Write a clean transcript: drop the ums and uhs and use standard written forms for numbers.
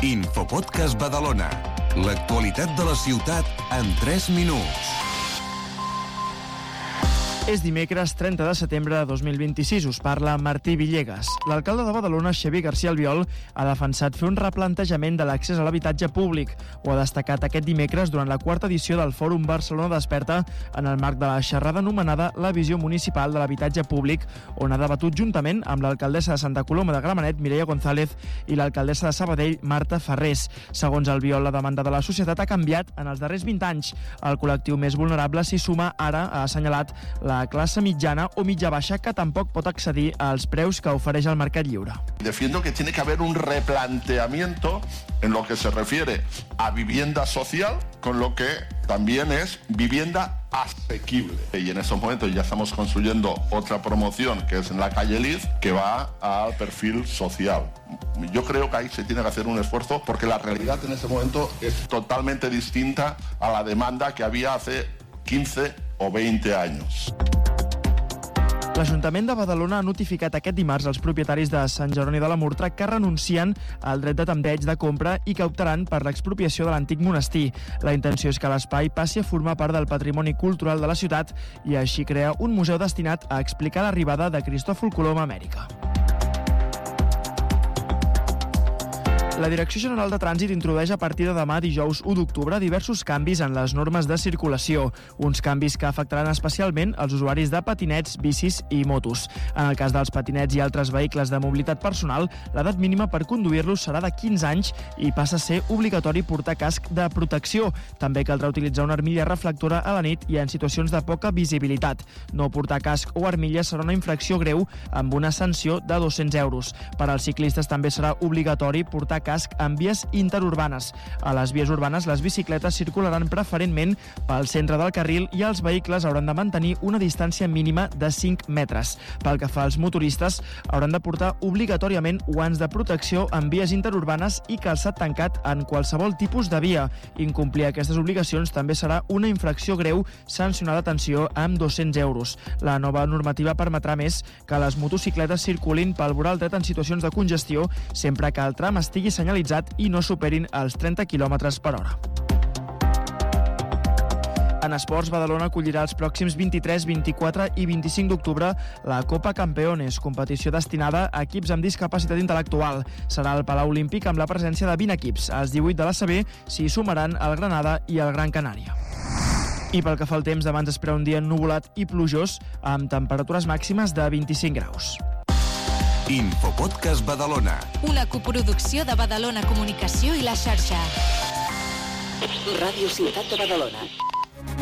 Infopodcast Badalona. L'actualitat de la ciutat en 3 minuts. És dimecres 30 de setembre de 2026. Us parla Martí Villegas. L'alcalde de Badalona, Xavier García Albiol, ha defensat fer un replantejament de l'accés a l'habitatge públic. Ho ha destacat aquest dimecres durant la 4ª edició del Fòrum Barcelona Desperta en el marc de la xerrada anomenada La visió municipal de l'habitatge públic, on ha debatut juntament amb l'alcaldessa de Santa Coloma de Gramenet, Mireia González, i l'alcaldessa de Sabadell, Marta Ferrés. Segons Albiol, la demanda de la societat ha canviat en els darrers 20 anys. El col·lectiu més vulnerable s'hi suma ara, ha assenyalat, la classe mitjana o mitja-baixa, que tampoc pot accedir als preus que ofereix el mercat lliure. Defiendo que tiene que haber un replanteamiento en lo que se refiere a vivienda social con lo que también es vivienda asequible. Y en estos momentos ya estamos construyendo otra promoción que es en la calle Liz, que va al perfil social. Yo creo que ahí se tiene que hacer un esfuerzo porque la realidad en ese momento es totalmente distinta a la demanda que había hace 15 o 20 anys. L'Ajuntament de Badalona ha notificat aquest dimarts als propietaris de Sant Jeroni de la Murtra que renuncien al dret de tanteig de compra i que optaran per l'expropiació de l'antic monestir. La intenció és que l'espai passi a formar part del patrimoni cultural de la ciutat i així crear un museu destinat a explicar l'arribada de Cristòfol Colom a Amèrica. La Direcció General de Trànsit introdueix a partir de demà, dijous 1 d'octubre, diversos canvis en les normes de circulació. Uns canvis que afectaran especialment els usuaris de patinets, bicis i motos. En el cas dels patinets i altres vehicles de mobilitat personal, l'edat mínima per conduir-los serà de 15 anys i passa a ser obligatori portar casc de protecció. També caldrà utilitzar una armilla reflectora a la nit i en situacions de poca visibilitat. No portar casc o armilla serà una infracció greu amb una sanció de 200 euros. Per als ciclistes també serà obligatori portar casc en vies interurbanes. A les vies urbanes, les bicicletes circularan preferentment pel centre del carril i els vehicles hauran de mantenir una distància mínima de 5 metres. Pel que fa als motoristes, hauran de portar obligatòriament guants de protecció en vies interurbanes i calçat tancat en qualsevol tipus de via. Incomplir aquestes obligacions també serà una infracció greu sancionada, atenció, amb 200 euros. La nova normativa permetrà més que les motocicletes circulin pel voral dret en situacions de congestió sempre que el tram estigui senyalitzat i no superin els 30 km per hora. En esports, Badalona acollirà els pròxims 23, 24 i 25 d'octubre la Copa Campeones, competició destinada a equips amb discapacitat intel·lectual. Serà al Palau Olímpic amb la presència de 20 equips. Els 18 de l'ACB s'hi sumaran el Granada i el Gran Canària. I pel que fa al temps, demà ens espera un dia ennuvolat i plujós amb temperatures màximes de 25 graus. Infopodcast Badalona. Una coproducció de Badalona Comunicació i la xarxa. Ràdio Ciutat de Badalona.